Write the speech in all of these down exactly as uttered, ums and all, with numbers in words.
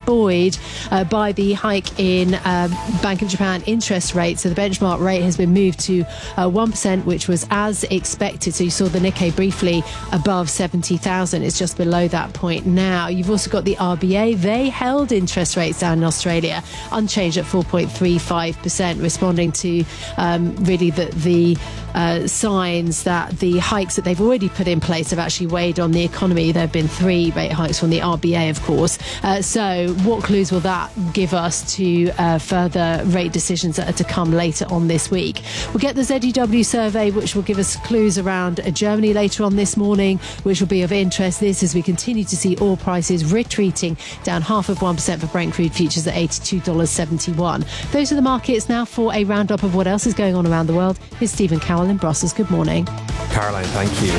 buoyed uh, by the hike in uh, Bank of Japan interest rate. So the benchmark rate has been moved to uh, one percent, which was as expected. So you saw the Nikkei briefly above seventy thousand. It's just below that point now. You've also got the R B A. They held interest rates down in Australia unchanged at four point three five percent, responding to um, really the, the uh, signs that the hikes that they've already put in place have actually weighed on the economy. There have been three rate hikes from the R B A, of course. Uh, so what clues will that give us to uh, further rate decisions that are to come later on this week? We'll get the Z E W survey, which will give us clues around uh, Germany later on this morning, which will be of interest. This as we continue to see oil prices retreating down half of one percent for Brent crude futures at eighty-two dollars seventy-one. Those are the markets now. For a roundup of what else is going on around the world, here's Stephen Cowell in Brussels. Good morning. Caroline, thank you.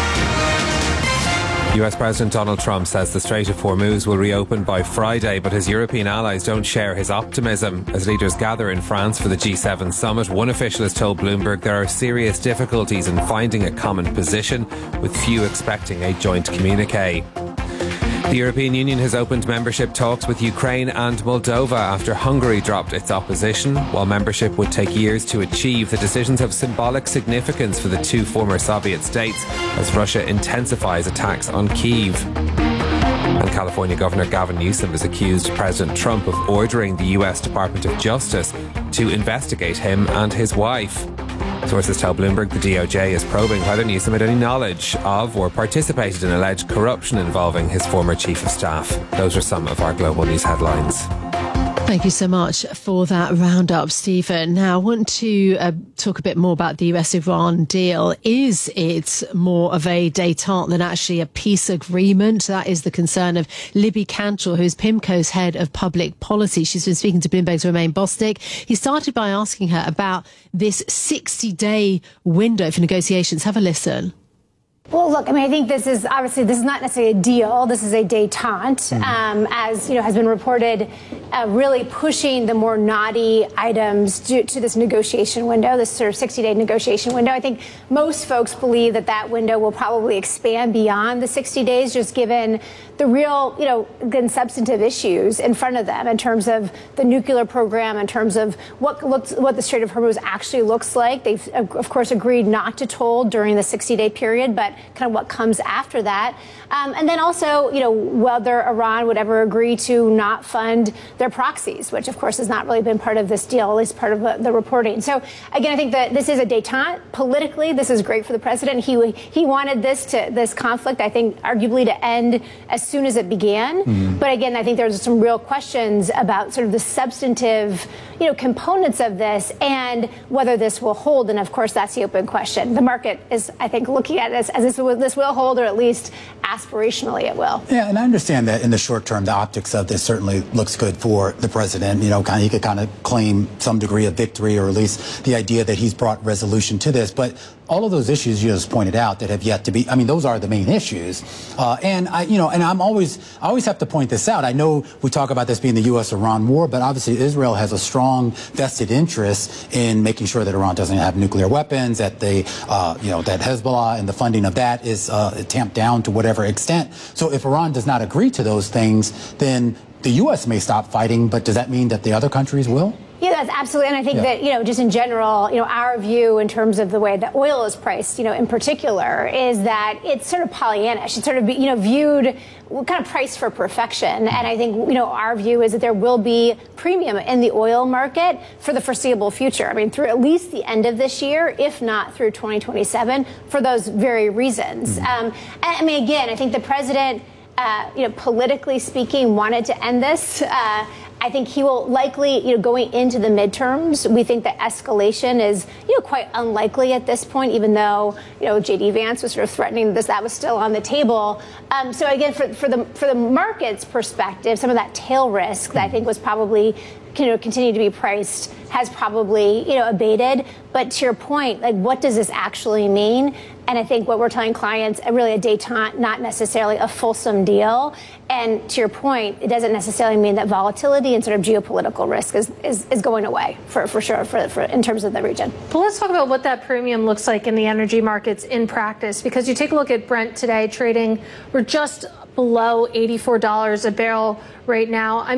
U S President Donald Trump says the Strait of Hormuz will reopen by Friday, but his European allies don't share his optimism. As leaders gather in France for the G seven summit, one official has told Bloomberg there are serious difficulties in finding a common position, with few expecting a joint communique. The European Union has opened membership talks with Ukraine and Moldova after Hungary dropped its opposition. While membership would take years to achieve, the decisions have symbolic significance for the two former Soviet states as Russia intensifies attacks on Kyiv. And California Governor Gavin Newsom has accused President Trump of ordering the U S Department of Justice to investigate him and his wife. Sources tell Bloomberg the D O J is probing whether Newsom had any knowledge of or participated in alleged corruption involving his former chief of staff. Those are some of our global news headlines. Thank you so much for that roundup, Stephen. Now, I want to uh, talk a bit more about the U S Iran deal. Is it more of a détente than actually a peace agreement? That is the concern of Libby Cantrell, who is PIMCO's head of public policy. She's been speaking to Bloomberg's Romain Bostick. He started by asking her about this sixty-day window for negotiations. Have a listen. Well, look, I mean, I think this is obviously this is not necessarily a deal. This is a détente, mm-hmm. um, as you know, has been reported, uh, really pushing the more knotty items to, to this negotiation window, this sort of sixty-day negotiation window. I think most folks believe that that window will probably expand beyond the sixty days, just given the real, you know, again, substantive issues in front of them in terms of the nuclear program, in terms of what looks, what the Strait of Hormuz actually looks like. They've, of course, agreed not to toll during the sixty-day period, but kind of what comes after that. Um, and then also, you know, whether Iran would ever agree to not fund their proxies, which, of course, has not really been part of this deal, at least part of the, the reporting. So, again, I think that this is a détente. Politically, this is great for the president. He he wanted this to this conflict, I think, arguably to end as soon as it began. Mm-hmm. But again, I think there's some real questions about sort of the substantive, you know, components of this and whether this will hold. And, of course, that's the open question. The market is, I think, looking at this as this will, this will hold, or at least aspirationally it will. Yeah, and I understand that in the short term, the optics of this certainly looks good for the president. You know, kind of, he could kind of claim some degree of victory, or at least the idea that he's brought resolution to this. But all of those issues you just pointed out that have yet to be, I mean, those are the main issues. Uh, and I, you know, and I'm always, I always have to point this out. I know we talk about this being the U S Iran war, but obviously Israel has a strong vested interest in making sure that Iran doesn't have nuclear weapons, that they, uh, you know, that Hezbollah and the funding of that is uh, tamped down to whatever extent. So if Iran does not agree to those things, then the U S may stop fighting, but does that mean that the other countries will? Yeah, that's absolutely. And I think yeah. that, you know, just in general, you know, our view in terms of the way that oil is priced, you know, in particular, is that it's sort of Pollyannish. It's sort of, you know, viewed kind of priced for perfection. And I think, you know, our view is that there will be premium in the oil market for the foreseeable future. I mean, through at least the end of this year, if not through twenty twenty-seven, for those very reasons. Mm-hmm. Um, and I mean, again, I think the president, uh, you know, politically speaking, wanted to end this. Uh, I think he will likely, you know, going into the midterms, we think that escalation is, you know, quite unlikely at this point, even though, you know, J D Vance was sort of threatening this, that was still on the table. Um, so again, for, for the for the market's perspective, some of that tail risk that I think was probably, you know, continue to be priced has probably, you know, abated. But to your point, like, what does this actually mean? And I think what we're telling clients, really a détente, not necessarily a fulsome deal. And to your point, it doesn't necessarily mean that volatility and sort of geopolitical risk is, is, is going away for, for sure for, for in terms of the region. But let's talk about what that premium looks like in the energy markets in practice, because you take a look at Brent today trading, we're just below eighty-four dollars a barrel right now. I'm